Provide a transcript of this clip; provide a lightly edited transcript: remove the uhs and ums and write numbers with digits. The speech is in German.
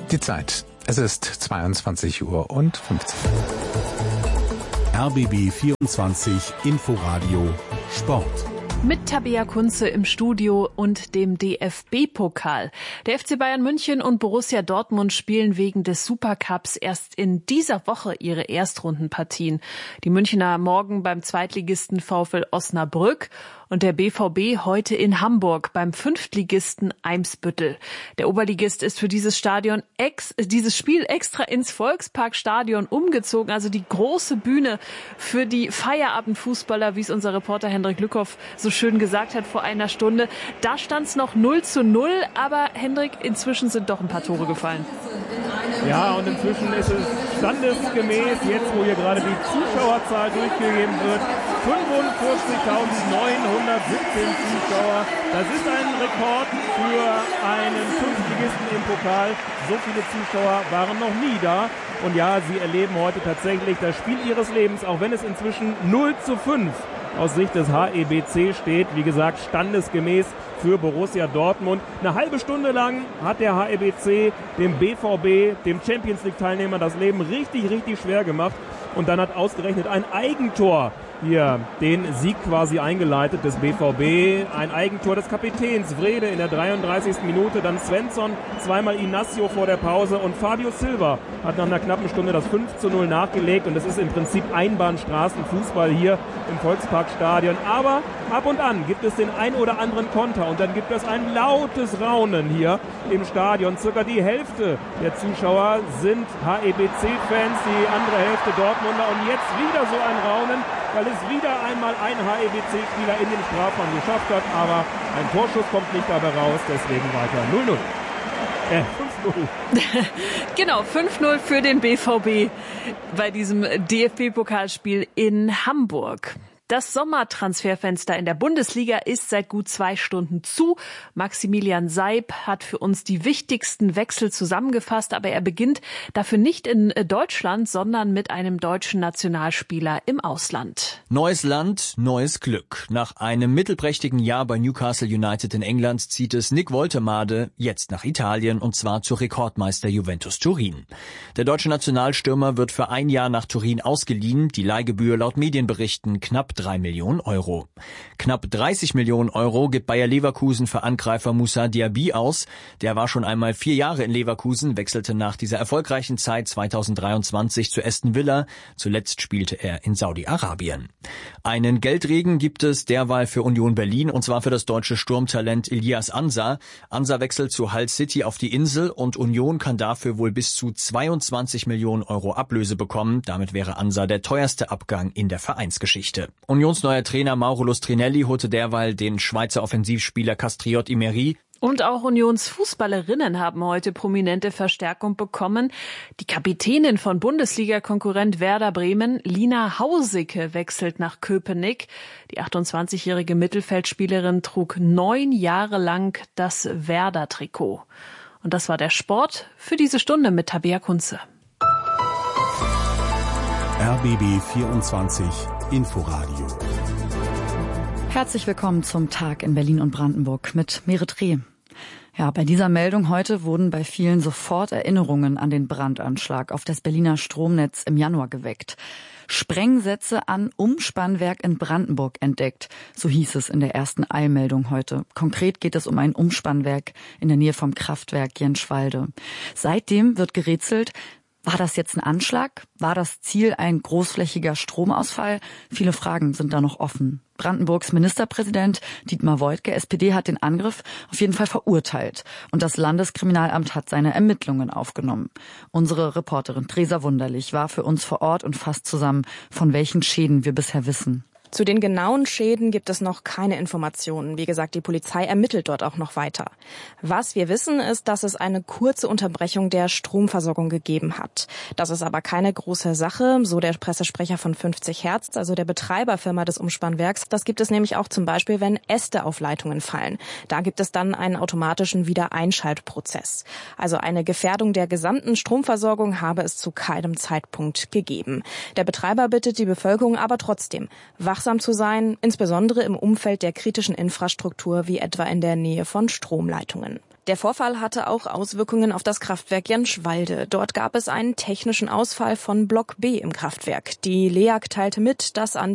Die Zeit. Es ist 22:15 Uhr. RBB 24 Inforadio Sport. Mit Tabea Kunze im Studio und dem DFB-Pokal. Der FC Bayern München und Borussia Dortmund spielen wegen des Supercups erst in dieser Woche ihre Erstrundenpartien. Die Münchner morgen beim Zweitligisten VfL Osnabrück und der BVB heute in Hamburg beim Fünftligisten Eimsbüttel. Der Oberligist ist für dieses Spiel extra ins Volksparkstadion umgezogen, also die große Bühne für die Feierabendfußballer, wie es unser Reporter Hendrik Lückhoff so schön gesagt hat vor einer Stunde. Da stand es noch 0:0, aber Hendrik, inzwischen sind doch ein paar Tore gefallen. Ja, und inzwischen ist es standesgemäß, jetzt wo hier gerade die Zuschauerzahl durchgegeben wird, 45.917 Zuschauer. Das ist ein Rekord für einen Fünftligisten im Pokal. So viele Zuschauer waren noch nie da. Und ja, sie erleben heute tatsächlich das Spiel ihres Lebens, auch wenn es inzwischen 0:5 aus Sicht des HEBC steht. Wie gesagt, standesgemäß für Borussia Dortmund. Eine halbe Stunde lang hat der HEBC dem BVB, dem Champions-League-Teilnehmer, das Leben richtig, richtig schwer gemacht. Und dann hat ausgerechnet ein Eigentor hier den Sieg quasi eingeleitet des BVB. Ein Eigentor des Kapitäns Wrede in der 33. Minute, dann Svensson, zweimal Inacio vor der Pause und Fabio Silva hat nach einer knappen Stunde das 5:0 nachgelegt. Und es ist im Prinzip Einbahnstraßenfußball hier im Volksparkstadion. Aber ab und an gibt es den ein oder anderen Konter und dann gibt es ein lautes Raunen hier im Stadion. Circa die Hälfte der Zuschauer sind HEBC-Fans, die andere Hälfte Dortmunder. Und jetzt wieder so ein Raunen, weil es wieder einmal ein HEBC-Spieler in den Strafraum geschafft hat, aber ein Torschuss kommt nicht dabei raus, deswegen weiter 0:0. 5:0. Genau, 5:0 für den BVB bei diesem DFB-Pokalspiel in Hamburg. Das Sommertransferfenster in der Bundesliga ist seit gut 2 Stunden zu. Maximilian Seib hat für uns die wichtigsten Wechsel zusammengefasst, aber er beginnt dafür nicht in Deutschland, sondern mit einem deutschen Nationalspieler im Ausland. Neues Land, neues Glück. Nach einem mittelprächtigen Jahr bei Newcastle United in England zieht es Nick Woltemade jetzt nach Italien und zwar zu Rekordmeister Juventus Turin. Der deutsche Nationalstürmer wird für 1 Jahr nach Turin ausgeliehen. Die Leihgebühr laut Medienberichten knapp 3 Millionen Euro. Knapp 30 Millionen Euro gibt Bayer Leverkusen für Angreifer Moussa Diaby aus. Der war schon einmal 4 Jahre in Leverkusen, wechselte nach dieser erfolgreichen Zeit 2023 zu Aston Villa. Zuletzt spielte er in Saudi-Arabien. Einen Geldregen gibt es derweil für Union Berlin und zwar für das deutsche Sturmtalent Ilias Ansa. Ansa wechselt zu Hull City auf die Insel und Union kann dafür wohl bis zu 22 Millionen Euro Ablöse bekommen. Damit wäre Ansa der teuerste Abgang in der Vereinsgeschichte. Unionsneuer Trainer Mauro Lustrinelli holte derweil den Schweizer Offensivspieler Castriot Imeri. Und auch Unionsfußballerinnen haben heute prominente Verstärkung bekommen. Die Kapitänin von Bundesliga-Konkurrent Werder Bremen, Lina Hausicke, wechselt nach Köpenick. Die 28-jährige Mittelfeldspielerin trug 9 Jahre lang das Werder-Trikot. Und das war der Sport für diese Stunde mit Tabea Kunze. RBB 24 Inforadio. Herzlich willkommen zum Tag in Berlin und Brandenburg mit Merit Reh. Ja, bei dieser Meldung heute wurden bei vielen sofort Erinnerungen an den Brandanschlag auf das Berliner Stromnetz im Januar geweckt. Sprengsätze an Umspannwerk in Brandenburg entdeckt, so hieß es in der ersten Eilmeldung heute. Konkret geht es um ein Umspannwerk in der Nähe vom Kraftwerk Jenschwalde. Seitdem wird gerätselt, war das jetzt ein Anschlag? War das Ziel ein großflächiger Stromausfall? Viele Fragen sind da noch offen. Brandenburgs Ministerpräsident Dietmar Woidke, SPD, hat den Angriff auf jeden Fall verurteilt. Und das Landeskriminalamt hat seine Ermittlungen aufgenommen. Unsere Reporterin Theresa Wunderlich war für uns vor Ort und fasst zusammen, von welchen Schäden wir bisher wissen. Zu den genauen Schäden gibt es noch keine Informationen. Wie gesagt, die Polizei ermittelt dort auch noch weiter. Was wir wissen, ist, dass es eine kurze Unterbrechung der Stromversorgung gegeben hat. Das ist aber keine große Sache, so der Pressesprecher von 50 Hertz, also der Betreiberfirma des Umspannwerks. Das gibt es nämlich auch zum Beispiel, wenn Äste auf Leitungen fallen. Da gibt es dann einen automatischen Wiedereinschaltprozess. Also eine Gefährdung der gesamten Stromversorgung habe es zu keinem Zeitpunkt gegeben. Der Betreiber bittet die Bevölkerung aber trotzdem, wachsam zu sein, insbesondere im Umfeld der kritischen Infrastruktur, wie etwa in der Nähe von Stromleitungen. Der Vorfall hatte auch Auswirkungen auf das Kraftwerk Jänschwalde. Dort gab es einen technischen Ausfall von Block B im Kraftwerk. Die LEAG teilte mit, dass an